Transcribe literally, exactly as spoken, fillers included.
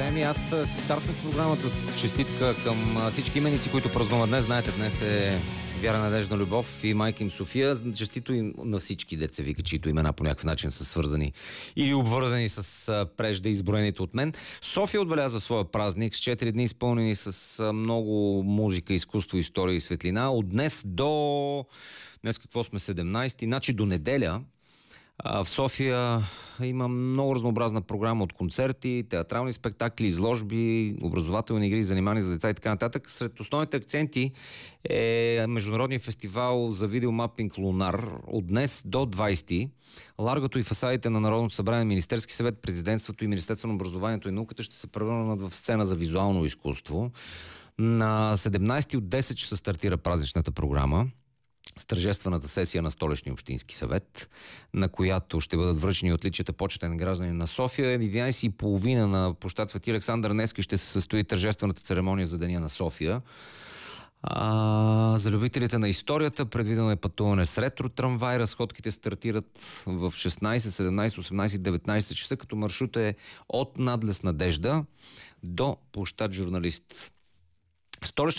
Еми, аз си стартнах програмата с честитка към всички именици, които празнуват днес. Знаете, днес е Вяра, Надежда, Любов и майка им София. Честито им на всички деца вика, чието имена по някакъв начин са свързани или обвързани с прежде изброените от мен. София отбелязва своя празник с четири дни изпълнени с много музика, изкуство, история и светлина. От днес до... Днес какво сме? седемнайсети, значи до неделя в София има много разнообразна програма от концерти, театрални спектакли, изложби, образователни игри, занимания за деца и така нататък. Сред основните акценти е международния фестивал за видеомапинг Лунар от днес до двайсети. Ларгото и фасадите на Народното събрание, Министерски съвет, Президентството и Министерството на образованието и науката ще се превърнат в сцена за визуално изкуство. На седемнайсети от десет часа стартира празничната програма с тържествената сесия на Столичния общински съвет, на която ще бъдат връчени отличията почетен гражданин на София. единайсет и половина на площад Свети Александър Невски ще се състои тържествената церемония за Деня на София. А, за любителите на историята предвидено е пътуване с ретро трамвай. Разходките стартират в шестнайсет, седемнайсет, осемнайсет, деветнайсет часа, като маршрут е от надлез Надежда до площад Журналист. Столична